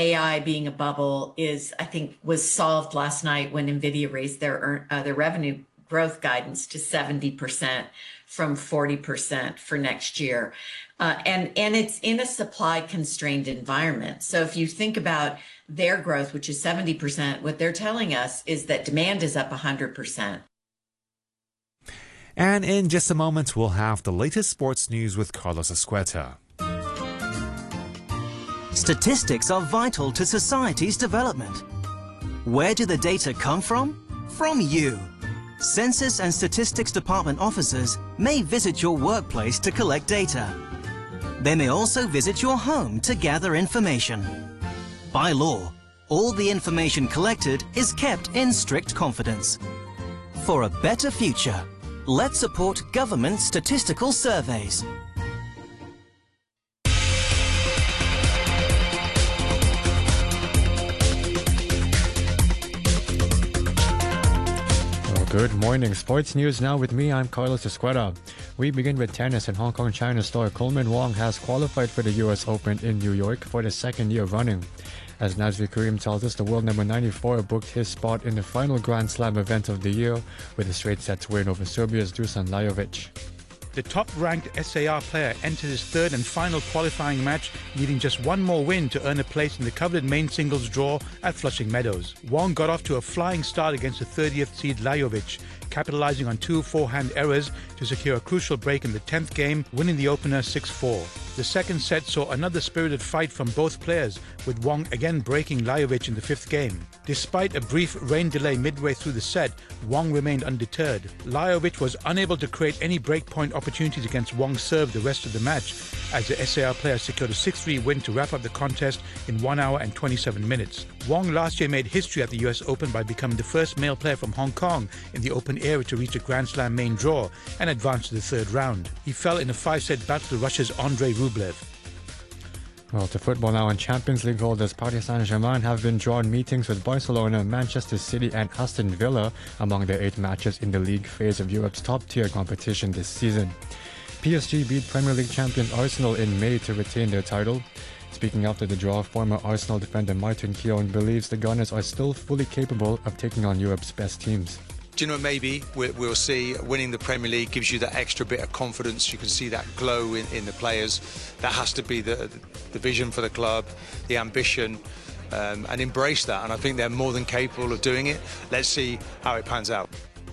AI being a bubble is, I think, was solved last night when NVIDIA raised their revenue growth guidance to 70% from 40% for next year. And it's in a supply constrained environment. So if you think about their growth, which is 70%, what they're telling us is that demand is up 100%. And in just a moment, we'll have the latest sports news with Carlos Escueta. Statistics are vital to society's development. Where do the data come from? From you. Census and Statistics Department officers may visit your workplace to collect data. They may also visit your home to gather information. By law, all the information collected is kept in strict confidence. For a better future, let's support government statistical surveys. Good morning. Sports news now with me. I'm Carlos Escueta. We begin with tennis, and Hong Kong China star Coleman Wong has qualified for the US Open in New York for the second year running. As Nazri Karim tells us, the world number 94 booked his spot in the final Grand Slam event of the year with a straight sets win over Serbia's Dusan Lajovic. The top-ranked SAR player entered his third and final qualifying match, needing just one more win to earn a place in the coveted main singles draw at Flushing Meadows. Wong got off to a flying start against the 30th seed Lajovic, capitalizing on two forehand errors to secure a crucial break in the 10th game, winning the opener 6-4. The second set saw another spirited fight from both players, with Wong again breaking Lajovic in the 5th game. Despite a brief rain delay midway through the set, Wong remained undeterred. Lajovic was unable to create any breakpoint opportunities against Wong's serve the rest of the match, as the SAR player secured a 6-3 win to wrap up the contest in 1 hour and 27 minutes. Wong last year made history at the US Open by becoming the first male player from Hong Kong in the Open era to reach a Grand Slam main draw and advance to the third round. He fell in a 5-set battle to Russia's Andrei Rublev. Well, to football now, and Champions League holders Paris Saint-Germain have been drawn meetings with Barcelona, Manchester City and Aston Villa among their 8 matches in the league phase of Europe's top-tier competition this season. PSG beat Premier League champions Arsenal in May to retain their title. Speaking after the draw, former Arsenal defender Martin Keown believes the Gunners are still fully capable of taking on Europe's best teams. Do you know, maybe we'll see winning the Premier League gives you that extra bit of confidence. You can see that glow in the players. That has to be the vision for the club, the ambition, and embrace that. And I think they're more than capable of doing it. Let's see how it pans out.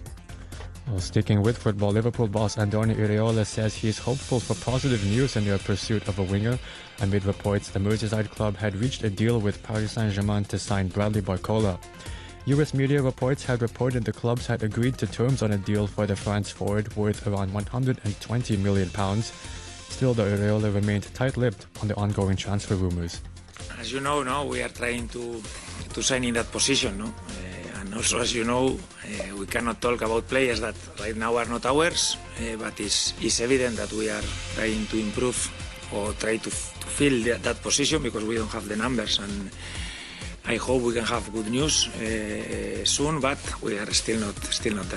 Well, sticking with football, Liverpool boss Andoni Iraola says he's hopeful for positive news in their pursuit of a winger. Amid reports, the Merseyside club had reached a deal with Paris Saint-Germain to sign Bradley Barcola. US media reports had reported the clubs had agreed to terms on a deal for the France forward worth around £120 million. Still, the Iraola remained tight-lipped on the ongoing transfer rumours. As you know, no, we are trying to sign in that position, no? And also, as you know, we cannot talk about players that right now are not ours, but it's evident that we are trying to improve or try to fill that position because we don't have the numbers, and I hope we can have good news soon, but we are still not there.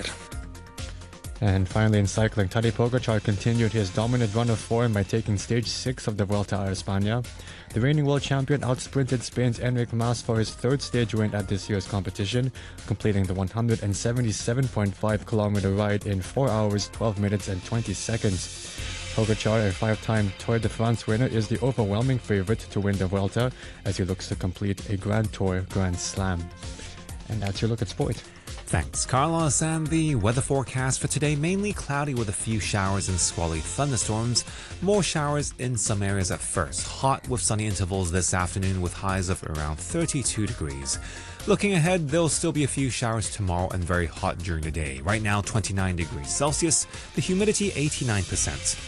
And finally, in cycling, Tadej Pogačar continued his dominant run of form by taking stage 6 of the Vuelta a España. The reigning world champion outsprinted Spain's Enric Mas for his 3rd stage win at this year's competition, completing the 177.5-kilometer ride in 4 hours, 12 minutes and 20 seconds. Pogačar, a 5-time Tour de France winner, is the overwhelming favorite to win the Vuelta as he looks to complete a Grand Tour Grand Slam. And that's your look at sport. Thanks, Carlos. And the weather forecast for today, mainly cloudy with a few showers and squally thunderstorms. More showers in some areas at first. Hot with sunny intervals this afternoon with highs of around 32 degrees. Looking ahead, there'll still be a few showers tomorrow and very hot during the day. Right now, 29 degrees Celsius. The humidity, 89%.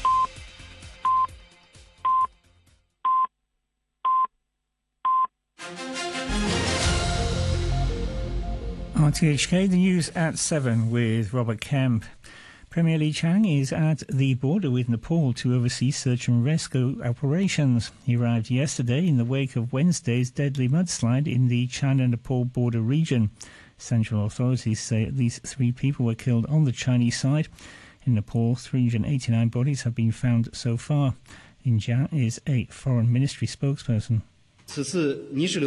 RTHK, the news at 7 with Robert Kemp. Premier Li Chang is at the border with Nepal to oversee search and rescue operations. He arrived yesterday in the wake of Wednesday's deadly mudslide in the China-Nepal border region. Central authorities say at least 3 people were killed on the Chinese side. In Nepal, 389 bodies have been found so far. In Jia is a foreign ministry spokesperson.